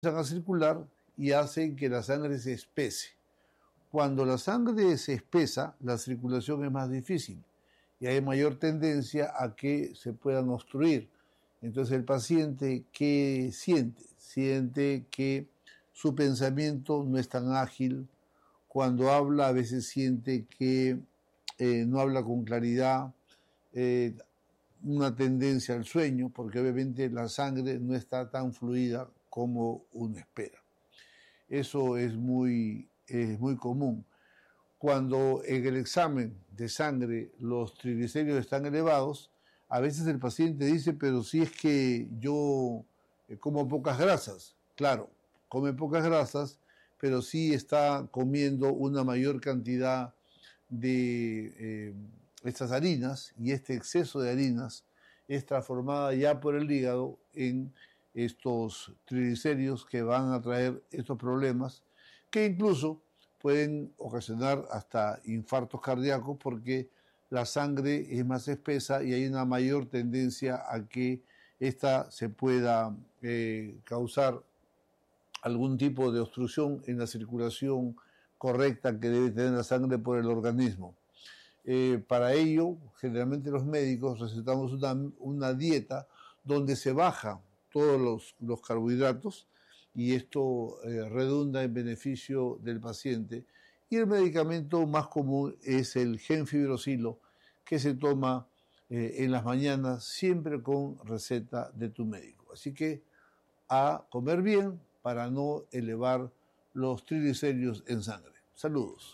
a circular y hacen que la sangre se espese. Cuando la sangre se espesa, la circulación es más difícil y hay mayor tendencia a que se puedan obstruir. Entonces el paciente, ¿qué siente? Siente que su pensamiento no es tan ágil. Cuando habla, a veces siente que no habla con claridad, una tendencia al sueño, porque obviamente la sangre no está tan fluida como uno espera. Eso es muy común. Cuando en el examen de sangre los triglicéridos están elevados, a veces el paciente dice, pero si es que yo como pocas grasas. Claro, come pocas grasas, pero sí está comiendo una mayor cantidad de estas harinas, y este exceso de harinas es transformada ya por el hígado en estos triglicéridos que van a traer estos problemas que incluso pueden ocasionar hasta infartos cardíacos, porque la sangre es más espesa y hay una mayor tendencia a que esta se pueda causar algún tipo de obstrucción en la circulación correcta que debe tener la sangre por el organismo. Para ello, generalmente los médicos recetamos una dieta donde se baja todos los carbohidratos, y esto redunda en beneficio del paciente. Y el medicamento más común es el gemfibrosilo, que se toma en las mañanas, siempre con receta de tu médico. Así que a comer bien para no elevar los triglicéridos en sangre. Saludos.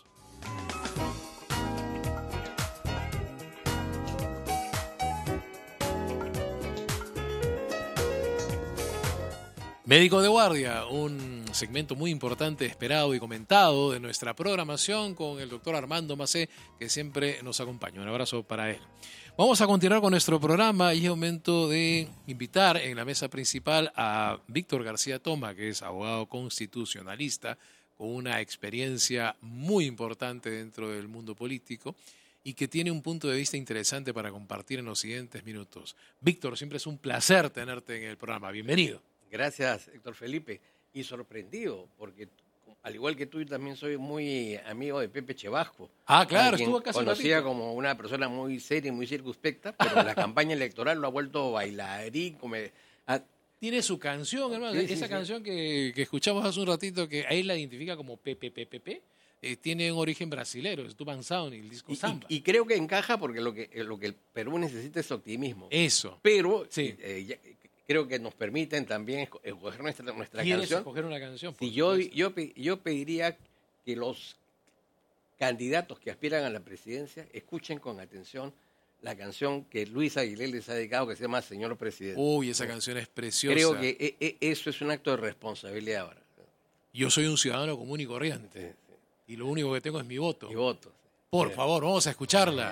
Médico de Guardia, un segmento muy importante, esperado y comentado de nuestra programación con el doctor Armando Macé, que siempre nos acompaña. Un abrazo para él. Vamos a continuar con nuestro programa y es momento de invitar en la mesa principal a Víctor García Toma, que es abogado constitucionalista con una experiencia muy importante dentro del mundo político y que tiene un punto de vista interesante para compartir en los siguientes minutos. Víctor, siempre es un placer tenerte en el programa. Bienvenido. Gracias, Héctor Felipe. Y sorprendido, porque al igual que tú, yo también soy muy amigo de Pepe Chevasco. Ah, claro, estuvo acá hace un conocía ratito. como una persona muy seria y muy circunspecta, pero en la campaña electoral lo ha vuelto bailarín. Tiene su canción, hermano. Sí, Esa canción que escuchamos hace un ratito, que ahí la identifica como PPPPP, tiene un origen brasilero, es Tuban Sound y el disco Samba. Y creo que encaja porque lo que el Perú necesita es optimismo. Eso. Pero sí. Creo que nos permiten también escoger nuestra ¿Quieres canción. escoger una canción? Si yo pediría que los candidatos que aspiran a la presidencia escuchen con atención la canción que Luis Aguilé les ha dedicado, que se llama Señor Presidente. Uy, esa canción es preciosa. Creo que eso es un acto de responsabilidad ahora. Yo soy un ciudadano común y corriente. Sí. Y lo único que tengo es mi voto. Mi voto. Por favor, vamos a escucharla.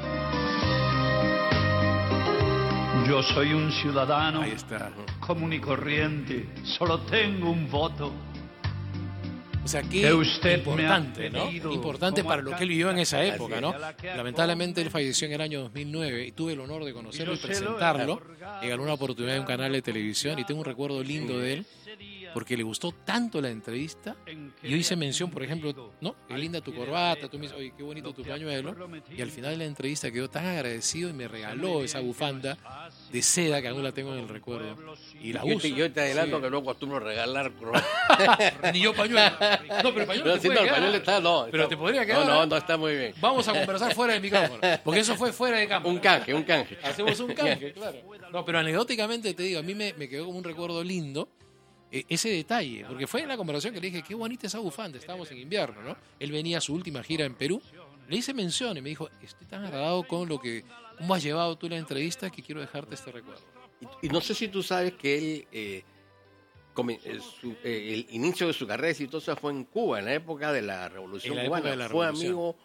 Yo soy un ciudadano Ahí está. común y corriente, solo tengo un voto. O sea, qué importante, ¿no? Importante para lo que él vivió en esa época, ¿no? Lamentablemente él falleció en el año 2009 y tuve el honor de conocerlo y presentarlo en alguna oportunidad en un canal de televisión, y tengo un recuerdo lindo de él porque le gustó tanto la entrevista. Y yo hice mención, por ejemplo, ¿no? Qué linda tu corbata, tú me dices, oye, qué bonito tu pañuelo. Y al final de la entrevista quedó tan agradecido y me regaló esa bufanda de seda que aún la tengo en el recuerdo. Y la uso. Yo te adelanto que no acostumbro regalar Ni yo pañuelo. No, pero el pañuelo te puede quedar. Pañuelo está, no. Pero te podría quedar. No, está muy bien. Vamos a conversar fuera del micrófono, porque eso fue fuera de cámara. Un canje. Hacemos un canje, claro. No, pero anecdóticamente te digo, a mí me quedó como un recuerdo lindo ese detalle, porque fue en la conversación que le dije, qué bonita esa bufanda, estábamos en invierno, ¿no? Él venía a su última gira en Perú, le hice mención y me dijo, estoy tan agradado con cómo has llevado tú la entrevista que quiero dejarte este recuerdo. Y no sé si tú sabes que él, el inicio de su carrera exitosa fue en Cuba, en la época de la Revolución Cubana. Fue amigo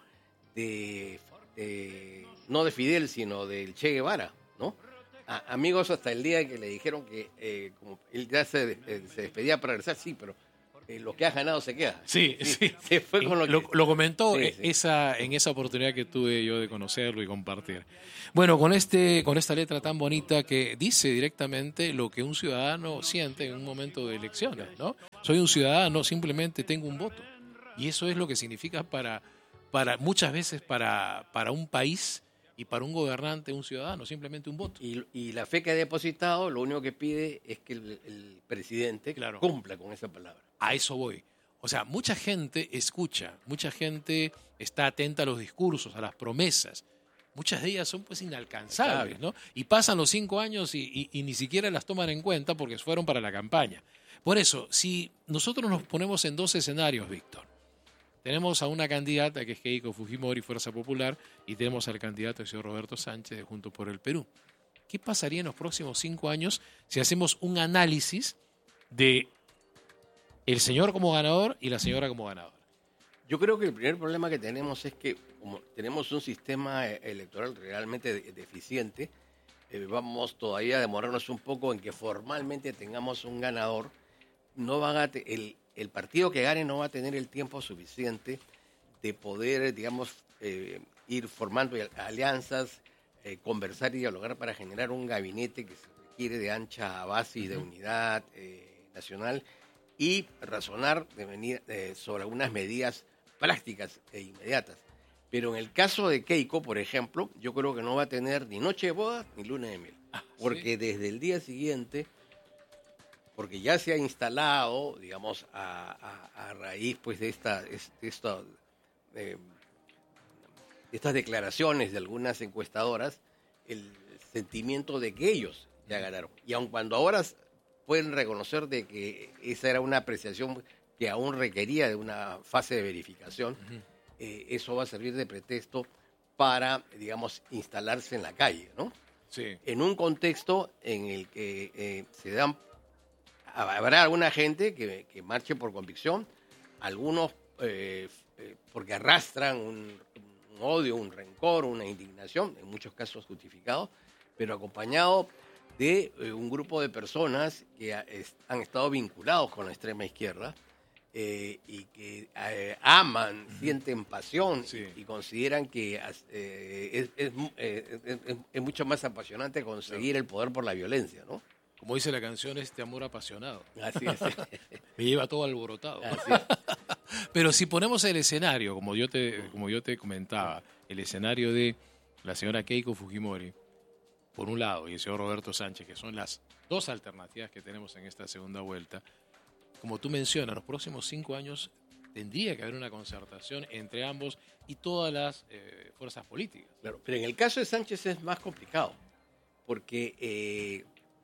no de Fidel, sino del Che Guevara, ¿no? Amigos hasta el día que le dijeron que como él ya se despedía para regresar, sí, pero lo que has ganado se queda. Sí, sí. Se fue con lo comentó Sí, sí. en esa oportunidad que tuve yo de conocerlo y compartir. Bueno, con esta letra tan bonita que dice directamente lo que un ciudadano siente en un momento de elecciones, ¿no? Soy un ciudadano, simplemente tengo un voto. Y eso es lo que significa para muchas veces para un país y para un gobernante, un ciudadano, simplemente un voto. Y la fe que ha depositado, lo único que pide es que el presidente Claro. cumpla con esa palabra. A eso voy. O sea, mucha gente escucha, mucha gente está atenta a los discursos, a las promesas. Muchas de ellas son pues inalcanzables, ¿no? Y pasan los 5 años y ni siquiera las toman en cuenta porque fueron para la campaña. Por eso, si nosotros nos ponemos en 2 escenarios, Víctor, tenemos a una candidata que es Keiko Fujimori, Fuerza Popular, y tenemos al candidato, el señor Roberto Sánchez, de Juntos por el Perú. ¿Qué pasaría en los próximos 5 años si hacemos un análisis de el señor como ganador y la señora como ganadora? Yo creo que el primer problema que tenemos es que como tenemos un sistema electoral realmente deficiente, vamos todavía a demorarnos un poco en que formalmente tengamos un ganador. No van a el partido que gane no va a tener el tiempo suficiente de poder, digamos, ir formando alianzas, conversar y dialogar para generar un gabinete que se requiere de ancha base y de unidad nacional y razonar sobre algunas medidas prácticas e inmediatas. Pero en el caso de Keiko, por ejemplo, yo creo que no va a tener ni noche de boda ni luna de miel. Porque desde el día siguiente, porque ya se ha instalado, digamos, a raíz pues de estas declaraciones de algunas encuestadoras, el sentimiento de que ellos ya ganaron. Y aun cuando ahora pueden reconocer de que esa era una apreciación que aún requería de una fase de verificación, eso va a servir de pretexto para, digamos, instalarse en la calle, ¿no? Sí. En un contexto en el que habrá alguna gente que marche por convicción, algunos porque arrastran un odio, un rencor, una indignación, en muchos casos justificado, pero acompañado de un grupo de personas que han estado vinculados con la extrema izquierda y que aman, sienten pasión y consideran que es mucho más apasionante conseguir el poder por la violencia, ¿no? Como dice la canción, este amor apasionado. Así es. Me lleva todo alborotado. Así es. Pero si ponemos el escenario, como yo te comentaba, el escenario de la señora Keiko Fujimori, por un lado, y el señor Roberto Sánchez, que son las 2 alternativas que tenemos en esta segunda vuelta, como tú mencionas, los próximos 5 años tendría que haber una concertación entre ambos y todas las fuerzas políticas. Claro, pero en el caso de Sánchez es más complicado, porque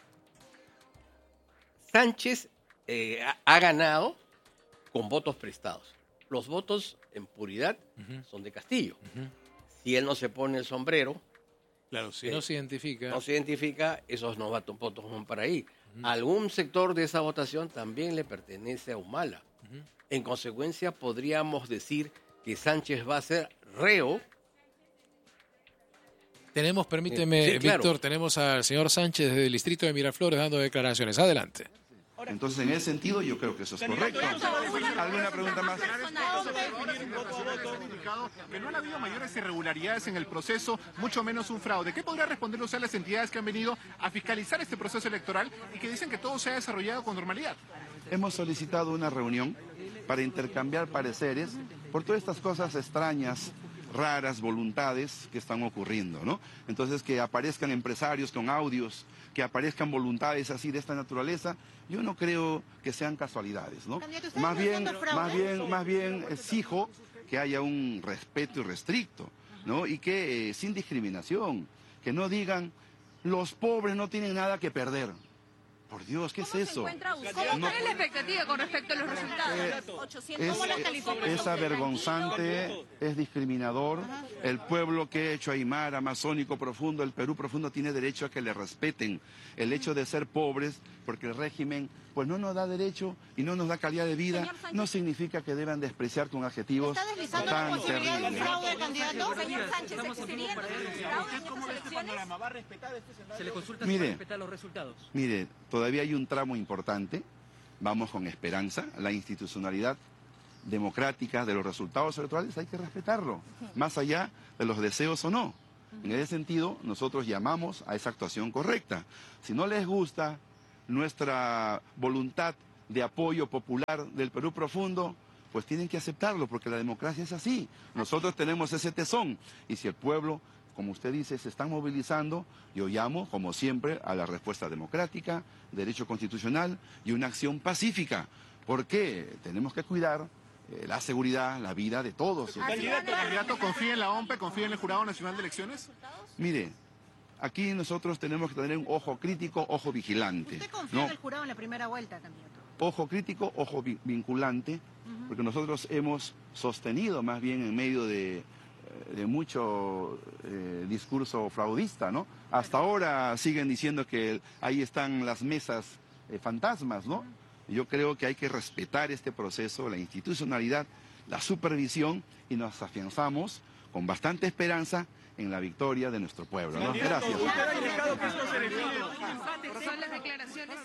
Sánchez ha ganado con votos prestados. Los votos en puridad son de Castillo. Si él no se pone el sombrero, claro, si no se identifica, esos no votos van para ahí. Algún sector de esa votación también le pertenece a Humala. En consecuencia, podríamos decir que Sánchez va a ser reo. Tenemos, permíteme, sí, claro. Víctor, tenemos al señor Sánchez desde el distrito de Miraflores dando declaraciones. Adelante. Entonces, en ese sentido, yo creo que eso es correcto. ¿Alguna pregunta más? Que no han habido mayores irregularidades en el proceso, mucho menos un fraude. ¿Qué podría responder usted a las entidades que han venido a fiscalizar este proceso electoral y que dicen que todo se ha desarrollado con normalidad? Hemos solicitado una reunión para intercambiar pareceres por todas estas cosas extrañas, raras, voluntades que están ocurriendo, ¿no? Entonces, que aparezcan empresarios con audios, que aparezcan voluntades así de esta naturaleza, yo no creo que sean casualidades, ¿no? Más bien exijo que haya un respeto irrestricto, ¿no? Y que sin discriminación, que no digan los pobres no tienen nada que perder. Por Dios, ¿qué es eso? ¿Cuál es la expectativa con respecto a los resultados? Es avergonzante, es discriminador. El pueblo que ha hecho Aymara, amazónico profundo, el Perú profundo, tiene derecho a que le respeten. El hecho de ser pobres, porque el régimen pues no nos da derecho y no nos da calidad de vida, no significa que deban despreciar con adjetivos tan terribles. Señor Sánchez, ¿existiría fraude en estas elecciones? ¿Se le consulta Mire, si va a respetar los resultados? Mire, todavía hay un tramo importante vamos con esperanza. La institucionalidad democrática de los resultados electorales hay que respetarlo, más allá de los deseos o no. En ese sentido, nosotros llamamos a esa actuación correcta. Si no les gusta nuestra voluntad de apoyo popular del Perú profundo, pues tienen que aceptarlo, porque la democracia es así. Nosotros tenemos ese tesón, y si el pueblo, como usted dice, se están movilizando, yo llamo, como siempre, a la respuesta democrática, derecho constitucional y una acción pacífica, porque tenemos que cuidar la seguridad, la vida de todos. ¿Candidato confía en la OMP, confía en el Jurado Nacional de Elecciones? Mire, aquí nosotros tenemos que tener un ojo crítico, ojo vigilante. ¿Usted confía en el jurado en la primera vuelta, candidato? Ojo crítico, ojo vinculante, porque nosotros hemos sostenido más bien en medio de mucho discurso fraudista, ¿no? Hasta ahora siguen diciendo que ahí están las mesas fantasmas, ¿no? Yo creo que hay que respetar este proceso, la institucionalidad, la supervisión, y nos afianzamos con bastante esperanza en la victoria de nuestro pueblo, ¿no? Gracias. Son las declaraciones.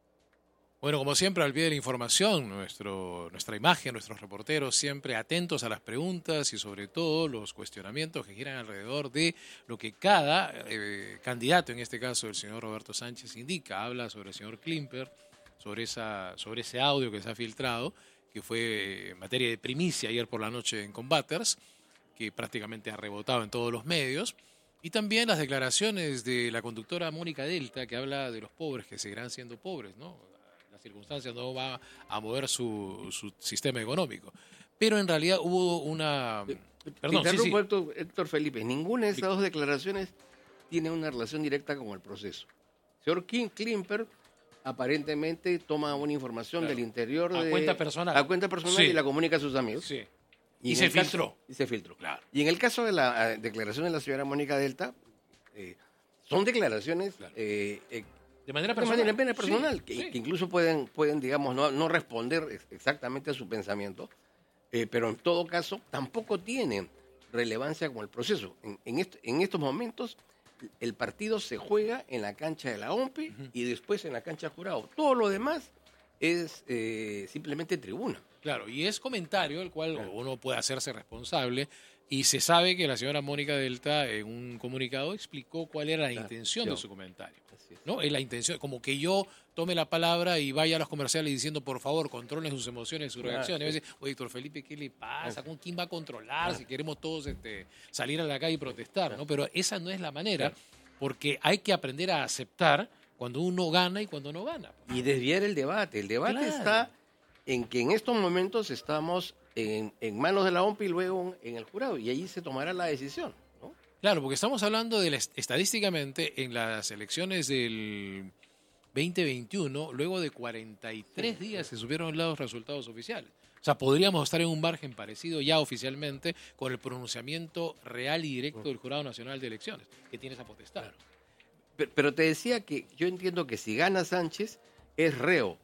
Bueno, como siempre, al pie de la información, nuestra imagen, nuestros reporteros siempre atentos a las preguntas y sobre todo los cuestionamientos que giran alrededor de lo que cada candidato, en este caso el señor Roberto Sánchez, indica. Habla sobre el señor Klimper, sobre ese audio que se ha filtrado, que fue materia de primicia ayer por la noche en Combaters, que prácticamente ha rebotado en todos los medios. Y también las declaraciones de la conductora Mónica Delta, que habla de los pobres que seguirán siendo pobres, ¿no? Las circunstancias no van a mover su sistema económico. Pero en realidad hubo una... Perdón, sí. Héctor Felipe, ninguna de esas dos declaraciones tiene una relación directa con el proceso. El señor Klimper aparentemente toma una información del interior a cuenta personal. A cuenta personal, sí, y la comunica a sus amigos. Sí. Y se filtró. Y se filtró. Claro. Y en el caso de la declaración de la señora Mónica Delta, son declaraciones claro. De manera personal. De manera personal, sí, que sí. incluso pueden digamos, no responder exactamente a su pensamiento, pero en todo caso tampoco tienen relevancia con el proceso. En estos momentos, el partido se juega en la cancha de la OMP y después en la cancha jurado. Todo lo demás es simplemente tribuna. Claro, y es comentario el cual uno puede hacerse responsable, y se sabe que la señora Mónica Delta en un comunicado explicó cuál era la intención de su comentario. ¿No? Es la intención, como que yo tome la palabra y vaya a los comerciales diciendo, por favor, controlen sus emociones, sus reacciones. Y dice, oye, Héctor Felipe, ¿qué le pasa? ¿Con quién va a controlar si queremos todos salir a la calle y protestar? ¿No? Pero esa no es la manera, porque hay que aprender a aceptar cuando uno gana y cuando no gana. Y desviar el debate. El debate está en que en estos momentos estamos en manos de la OMP y luego en el jurado, y ahí se tomará la decisión, ¿no? Claro, porque estamos hablando de estadísticamente en las elecciones del 2021, luego de 43 días se supieron los resultados oficiales. O sea, podríamos estar en un margen parecido ya oficialmente con el pronunciamiento real y directo del Jurado Nacional de Elecciones, que tiene esa potestad. Pero te decía que yo entiendo que si gana Sánchez, es reo,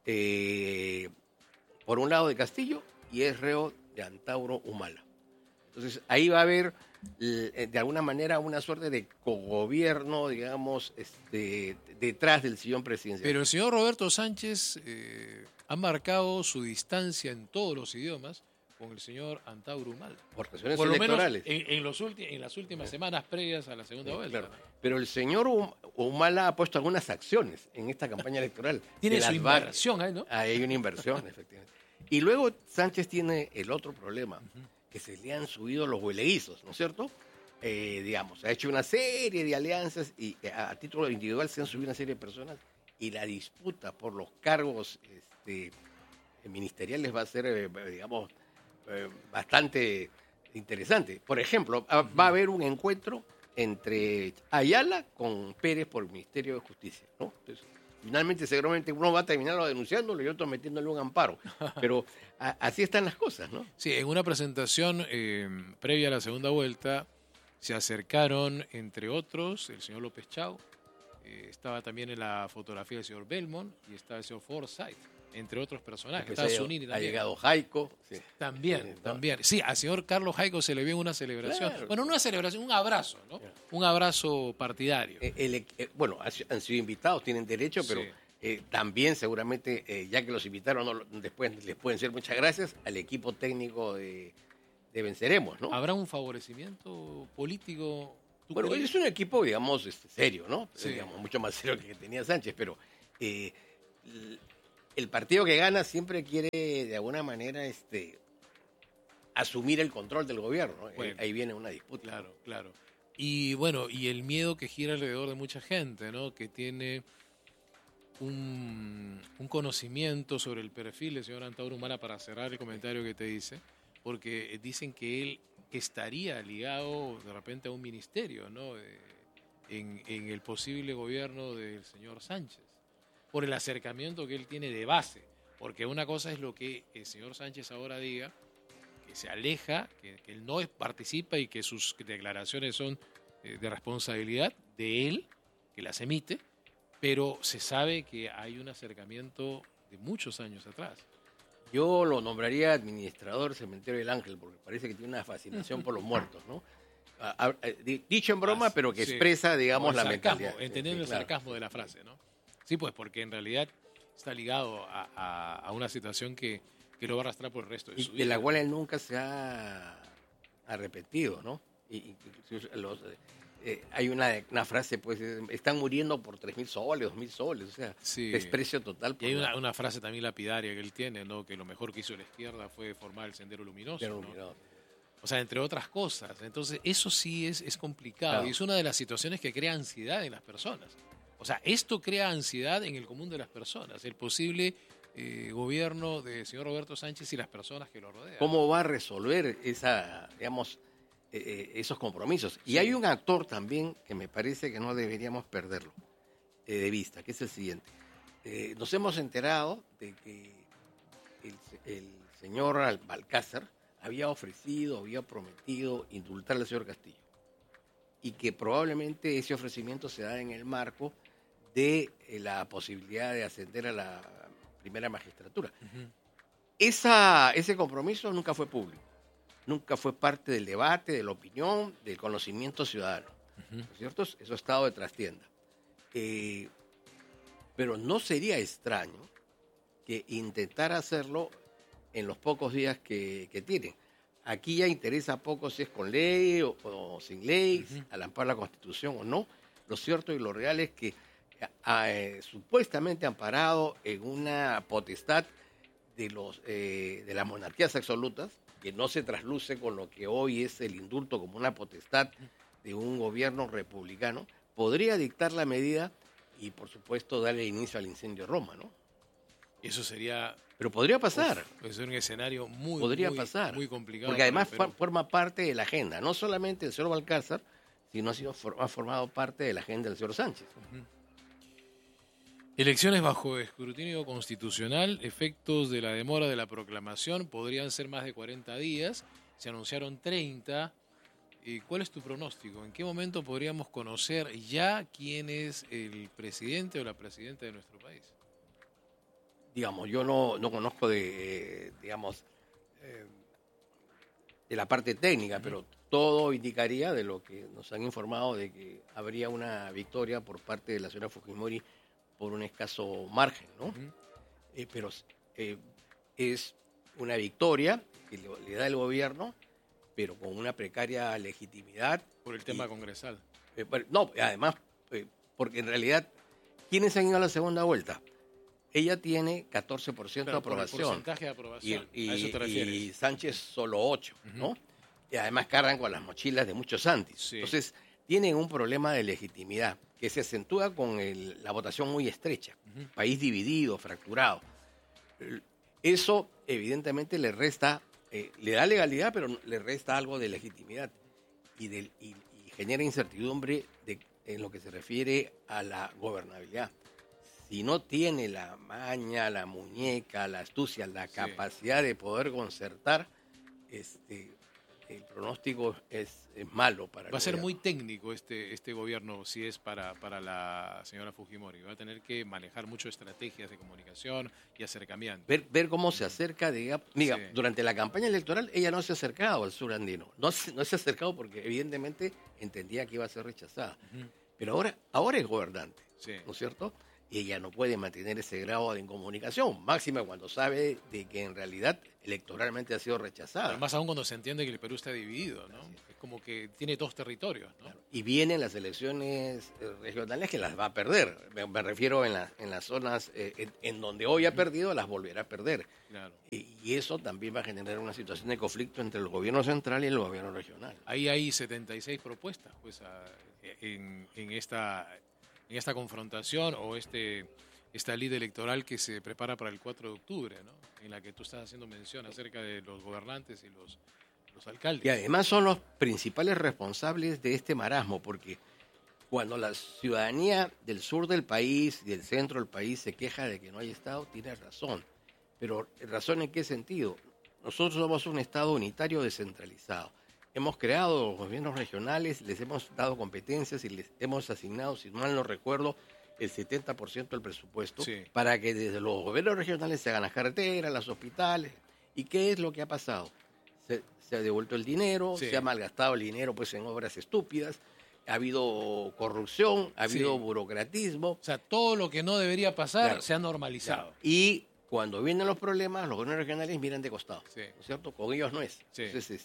por un lado de Castillo, y es reo de Antauro Humala. Entonces, ahí va a haber, de alguna manera, una suerte de cogobierno, digamos, detrás del sillón presidencial. Pero el señor Roberto Sánchez ha marcado su distancia en todos los idiomas con el señor Antauro Humala. Por razones Por lo electorales. menos en las últimas semanas previas a la segunda vuelta. Claro. Pero el señor Humala ha puesto algunas acciones en esta campaña electoral. Tiene su inversión ahí, ¿no? Hay una inversión, efectivamente. Y luego Sánchez tiene el otro problema, que se le han subido los hueleguizos, ¿no es cierto? Digamos, ha hecho una serie de alianzas y a título individual se han subido una serie de personas, y la disputa por los cargos ministeriales va a ser, digamos, bastante interesante. Por ejemplo, va a haber un encuentro entre Ayala con Pérez por el Ministerio de Justicia, ¿no? Entonces, finalmente, seguramente uno va a terminarlo denunciándolo y otro metiéndole un amparo. Pero así están las cosas, ¿no? Sí, en una presentación previa a la segunda vuelta se acercaron, entre otros, el señor López Chau, estaba también en la fotografía el señor Belmont y estaba el señor Forsyth, entre otros personajes. Ha llegado Jaico. Sí. También. Sí, al señor Carlos Jaico se le vio una celebración. Claro. Bueno, una celebración, un abrazo, ¿no? Claro. Un abrazo partidario. Bueno, han sido invitados, tienen derecho, pero También seguramente, ya que los invitaron, después les pueden decir muchas gracias al equipo técnico de Venceremos, ¿no? ¿Habrá un favorecimiento político? Bueno, es un equipo, digamos, serio, ¿no? Sí. Digamos, mucho más serio que tenía Sánchez, pero el partido que gana siempre quiere, de alguna manera, asumir el control del gobierno, ¿no? Bueno. Ahí viene una disputa. Claro, claro. Y bueno, y el miedo que gira alrededor de mucha gente, ¿no? Que tiene un conocimiento sobre el perfil del señor Antauro Humala, para cerrar el comentario que te dice, porque dicen que él estaría ligado de repente a un ministerio, ¿no? En el posible gobierno del señor Sánchez, por el acercamiento que él tiene de base, porque una cosa es lo que el señor Sánchez ahora diga, que se aleja, que él no participa y que sus declaraciones son de responsabilidad de él, que las emite, pero se sabe que hay un acercamiento de muchos años atrás. Yo lo nombraría administrador Cementerio del Ángel, porque parece que tiene una fascinación por los muertos, ¿no? Dicho en broma, pero que Sí. expresa, digamos, El la sarcasmo, mentalidad. entendiendo Sí, el claro. sarcasmo de la frase, ¿no? Sí, pues porque en realidad está ligado a una situación que lo va a arrastrar por el resto de Y su vida. de la cual él nunca se ha arrepentido, ¿no? Hay una frase, pues, están muriendo por 3.000 soles, 2.000 soles, o sea, Sí. desprecio total. Y hay una frase también lapidaria que él tiene, ¿no? Que lo mejor que hizo la izquierda fue formar el Sendero Luminoso, ¿no? O sea, entre otras cosas. Entonces, eso sí es complicado. Claro. Y es una de las situaciones que crea ansiedad en las personas. O sea, esto crea ansiedad en el común de las personas. El posible gobierno del señor Roberto Sánchez y las personas que lo rodean. ¿Cómo va a resolver esos compromisos? Y hay un actor también que me parece que no deberíamos perderlo de vista, que es el siguiente. Nos hemos enterado de que el señor Balcázar había prometido indultar al señor Castillo, y que probablemente ese ofrecimiento se da en el marco de la posibilidad de ascender a la primera magistratura. Ujú. Ese compromiso nunca fue público, nunca fue parte del debate, de la opinión, del conocimiento ciudadano, ¿no es cierto? Eso ha estado de trastienda. Pero no sería extraño que intentara hacerlo en los pocos días que tiene. Aquí ya interesa poco si es con ley o sin ley, al amparo de la Constitución o no. Lo cierto y lo real es que supuestamente amparado en una potestad de las monarquías absolutas, que no se trasluce con lo que hoy es el indulto como una potestad de un gobierno republicano, podría dictar la medida y, por supuesto, darle inicio al incendio de Roma, ¿no? Eso sería... Pero podría pasar. Es un escenario muy complicado. Porque además para el Perú. forma parte de la agenda, no solamente del señor Balcázar, sino ha formado parte de la agenda del señor Sánchez. Elecciones bajo escrutinio constitucional, efectos de la demora de la proclamación, podrían ser más de 40 días, se anunciaron 30. ¿Cuál es tu pronóstico? ¿En qué momento podríamos conocer ya quién es el presidente o la presidenta de nuestro país? Digamos, yo no conozco de la parte técnica, pero todo indicaría, de lo que nos han informado, de que habría una victoria por parte de la señora Fujimori por un escaso margen, ¿no? Pero es una victoria que le da el gobierno, pero con una precaria legitimidad. Por el tema congresal. No, además, porque en realidad, ¿quiénes han ido a la segunda vuelta? Ella tiene 14% de aprobación. El porcentaje de aprobación, a eso te refieres. Y Sánchez solo 8%, ¿no? Y además cargan con las mochilas de muchos Santis. Sí. Entonces, tienen un problema de legitimidad que se acentúa con la votación muy estrecha. País dividido, fracturado. Eso, evidentemente, le resta, le da legalidad, pero le resta algo de legitimidad. Y genera incertidumbre en lo que se refiere a la gobernabilidad. Si no tiene la maña, la muñeca, la astucia, la capacidad de poder concertar, el pronóstico es malo para el Va a ser gobierno. muy técnico este gobierno si es para la señora Fujimori. Va a tener que manejar muchas estrategias de comunicación y acercamiento. Ver cómo se acerca, durante la campaña electoral ella no se ha acercado al sur andino. No se ha acercado porque evidentemente entendía que iba a ser rechazada. Pero ahora es gobernante, Sí. ¿no es cierto? y ella no puede mantener ese grado de incomunicación, máxima cuando sabe de que en realidad electoralmente ha sido rechazada. Más aún cuando se entiende que el Perú está dividido, ¿no? Es como que tiene dos territorios, ¿no? Claro. Y vienen las elecciones regionales que las va a perder. Me refiero en las zonas en donde hoy ha perdido, las volverá a perder. Claro. Y eso también va a generar una situación de conflicto entre el gobierno central y el gobierno regional. Ahí hay 76 propuestas, pues, en esta confrontación o esta ley electoral que se prepara para el 4 de octubre, ¿no? En la que tú estás haciendo mención acerca de los gobernantes y los alcaldes. Y además son los principales responsables de este marasmo, porque cuando la ciudadanía del sur del país y del centro del país se queja de que no hay Estado, tiene razón. Pero ¿razón en qué sentido? Nosotros somos un Estado unitario descentralizado. Hemos creado gobiernos regionales, les hemos dado competencias y les hemos asignado, si mal no recuerdo, el 70% del presupuesto, sí, para que desde los gobiernos regionales se hagan las carreteras, los hospitales. ¿Y qué es lo que ha pasado? Se ha devuelto el dinero, sí, se ha malgastado el dinero pues en obras estúpidas, ha habido corrupción, ha habido burocratismo. O sea, todo lo que no debería pasar, claro, se ha normalizado. Claro. Y cuando vienen los problemas, los gobiernos regionales miran de costado, sí, ¿no es cierto? Con ellos no es. Sí. Entonces,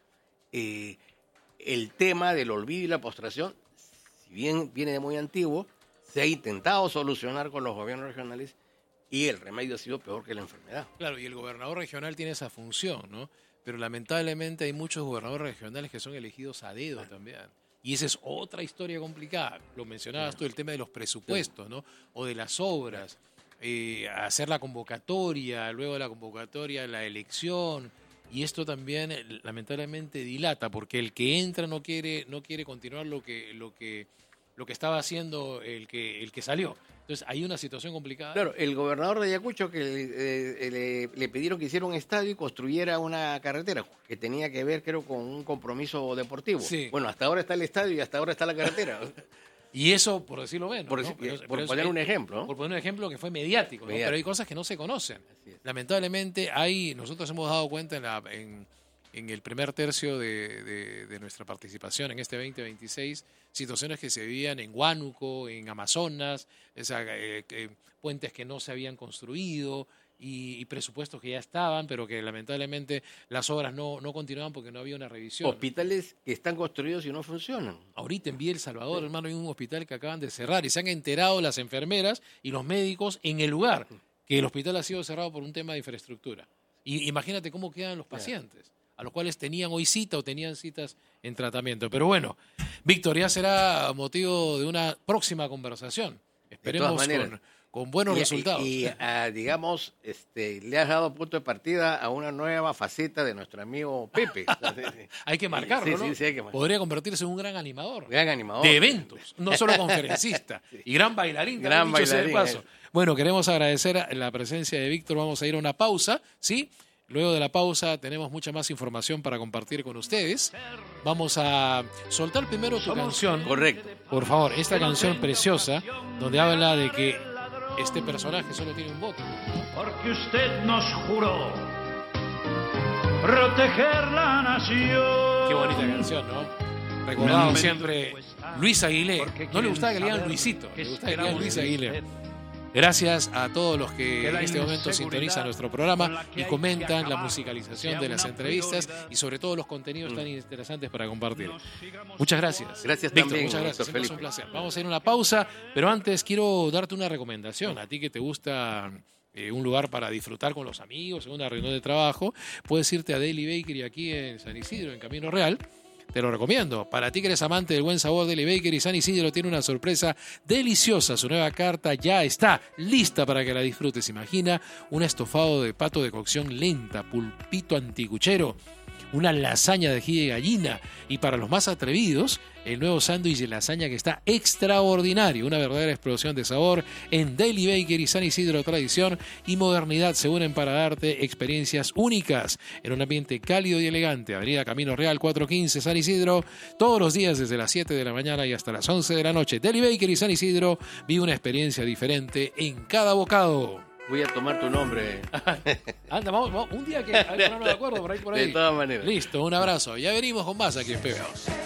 el tema del olvido y la postración, si bien viene de muy antiguo, se ha intentado solucionar con los gobiernos regionales y el remedio ha sido peor que la enfermedad. Claro, y el gobernador regional tiene esa función, ¿no? Pero lamentablemente hay muchos gobernadores regionales que son elegidos a dedo también. Y esa es otra historia complicada. Lo mencionabas tú, el tema de los presupuestos, ¿no? O de las obras, hacer la convocatoria, luego de la convocatoria la elección. Y esto también lamentablemente dilata, porque el que entra no quiere continuar lo que estaba haciendo el que salió. Entonces hay una situación complicada. Claro, el gobernador de Ayacucho que le pidieron que hiciera un estadio y construyera una carretera que tenía que ver, creo, con un compromiso deportivo. Sí. Bueno, hasta ahora está el estadio y hasta ahora está la carretera. Y eso, por decirlo menos, por poner un ejemplo, ¿no? Por poner un ejemplo que fue mediático, ¿no? Pero hay cosas que no se conocen. Lamentablemente, nosotros hemos dado cuenta en el primer tercio de nuestra participación en este 2026, situaciones que se vivían en Huánuco, en Amazonas, puentes que no se habían construido y presupuestos que ya estaban, pero que lamentablemente las obras no continuaban porque no había una revisión. Hospitales que están construidos y no funcionan. Ahorita en Villa El Salvador, hermano, hay un hospital que acaban de cerrar y se han enterado las enfermeras y los médicos en el lugar que el hospital ha sido cerrado por un tema de infraestructura. Y imagínate cómo quedan los pacientes, a los cuales tenían hoy cita o tenían citas en tratamiento. Pero bueno, Víctor, ya será motivo de una próxima conversación. Esperemos con buenos resultados. Digamos, le has dado punto de partida a una nueva faceta de nuestro amigo Pepe. Hay que marcarlo, ¿no? Sí, hay que marcarlo. Podría convertirse en un gran animador. Gran animador. De eventos, no solo conferencista. Y gran bailarín. Gran bailarín. De paso. Bueno, queremos agradecer la presencia de Víctor. Vamos a ir a una pausa, ¿sí? Luego de la pausa tenemos mucha más información para compartir con ustedes. Vamos a soltar primero tu canción. Correcto. Por favor, esta canción preciosa, donde habla de que este personaje solo tiene un voto, ¿no? Porque usted nos juró proteger la nación. Qué bonita canción, ¿no? Recordado siempre Luis Aguilé. No le gustaba que le digan Luisito, le gustaba que le digan Luis Aguilé. Gracias a todos los que en este momento sintonizan nuestro programa y comentan la musicalización de las entrevistas y sobre todo los contenidos tan interesantes para compartir. Muchas gracias. Gracias Víctor, también. muchas gracias. Siempre es un placer. Vamos a ir a una pausa, pero antes quiero darte una recomendación. A ti que te gusta un lugar para disfrutar con los amigos en una reunión de trabajo, puedes irte a Deli Bakery aquí en San Isidro, en Camino Real. Te lo recomiendo. Para ti que eres amante del buen sabor, Deli Bakery San Isidro tiene una sorpresa deliciosa. Su nueva carta ya está lista para que la disfrutes. Imagina un estofado de pato de cocción lenta, pulpito anticuchero, una lasaña de ají de gallina y para los más atrevidos, el nuevo sándwich de lasaña que está extraordinario. Una verdadera explosión de sabor en Deli Bakery San Isidro. Tradición y modernidad se unen para darte experiencias únicas en un ambiente cálido y elegante. Avenida Camino Real 415 San Isidro, todos los días desde las 7 de la mañana y hasta las 11 de la noche. Deli Bakery San Isidro, vive una experiencia diferente en cada bocado. Voy a tomar tu nombre. Anda, vamos, un día que no me acuerdo, por ahí. De todas maneras. Listo, un abrazo. Ya venimos con más aquí en PBO.